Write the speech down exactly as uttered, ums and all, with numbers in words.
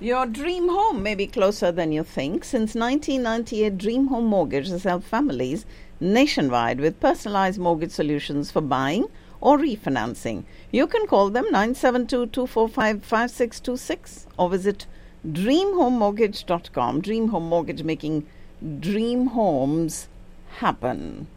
Your dream home may be closer than you think. Since nineteen ninety-eight, Dream Home Mortgage has helped families nationwide with personalized mortgage solutions for buying or refinancing. You can call them nine seven two, two four five, five six two six or visit dream home mortgage dot com. Dream Home Mortgage, making dream homes happen.